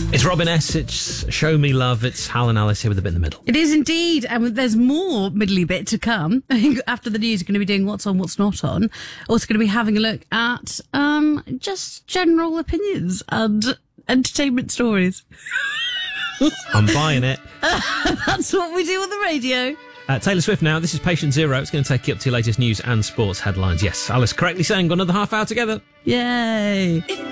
It's Robin S. It's Show Me Love. It's Hal and Alice here with a bit in the middle. It is indeed, and there's more middly bit to come. I think after the news, we're going to be doing what's on, what's not on. Also going to be having a look at just general opinions and entertainment stories. I'm buying it. That's what we do on the radio. Taylor Swift now. This is Patient Zero. It's going to take you up to your latest news and sports headlines. Yes, Alice correctly saying got another half hour together. Yay.